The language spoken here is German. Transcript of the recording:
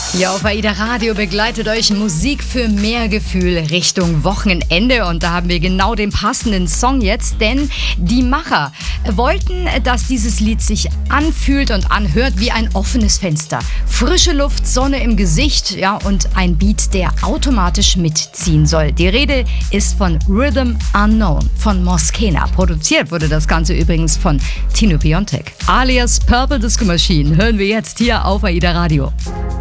Ja, auf AIDA Radio begleitet euch Musik für mehr Gefühl Richtung Wochenende. Und da haben wir genau den passenden Song jetzt, denn die Macher wollten, dass dieses Lied sich anfühlt und anhört wie ein offenes Fenster. Frische Luft, Sonne im Gesicht, ja, und ein Beat, der automatisch mitziehen soll. Die Rede ist von Rhythm Unknown von Moskena. Produziert wurde das Ganze übrigens von Tino Biontech. Alias Purple Disco Machine hören wir jetzt hier auf AIDA Radio.